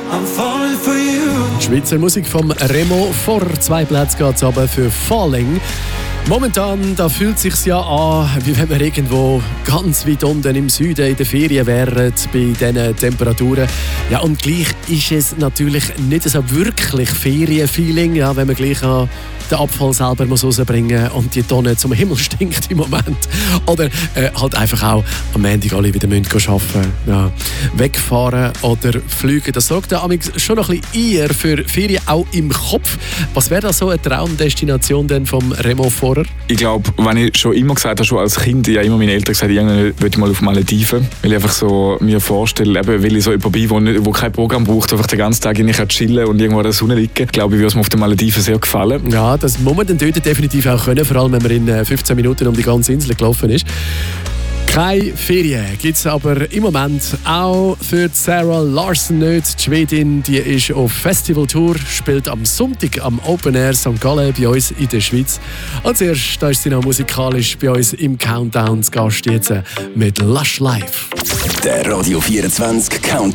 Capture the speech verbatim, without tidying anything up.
I'm falling for you. Schweizer Musik vom Remo. Vor zwei Plätzen geht es aber für Falling. Momentan da fühlt es sich ja an, wie wenn wir irgendwo ganz weit unten im Süden in der Ferien wären, bei diesen Temperaturen. Ja, und gleich ist es natürlich nicht so wirklich Ferienfeeling, ja, wenn man gleich an den Abfall selber muss rausbringen muss und die Tonne zum Himmel stinkt im Moment. Oder äh, halt einfach auch am Montag alle wieder arbeiten müssen. Ja. Wegfahren oder fliegen, das sorgt ja schon noch ein bisschen eher für Ferien, auch im Kopf. Was wäre da so eine Traumdestination denn vom Remo vorher? Ich glaube, wenn ich schon immer gesagt habe, schon als Kind, ich habe immer meinen Eltern gesagt, irgendwann will ich mal auf Malediven. Weil ich einfach so mir vorstelle, eben, weil ich so jemand bin, wo, nicht, wo kein Programm braucht, einfach den ganzen Tag ich chillen und irgendwo in der Sonne liegen. Ich glaube, ich würde es mir auf den Malediven sehr gefallen. Ja, das muss man dann dort definitiv auch können, vor allem wenn man in fünfzehn Minuten um die ganze Insel gelaufen ist. Keine Ferien gibt es aber im Moment auch für Sarah Larson nicht. Die Schwedin, die ist auf Festivaltour, spielt am Sonntag am Open Air Sankt Gallen bei uns in der Schweiz. Als erstes da ist sie noch musikalisch bei uns im Countdown zu Gast jetzt mit Lush Life. Der Radio vierundzwanzig Countdown.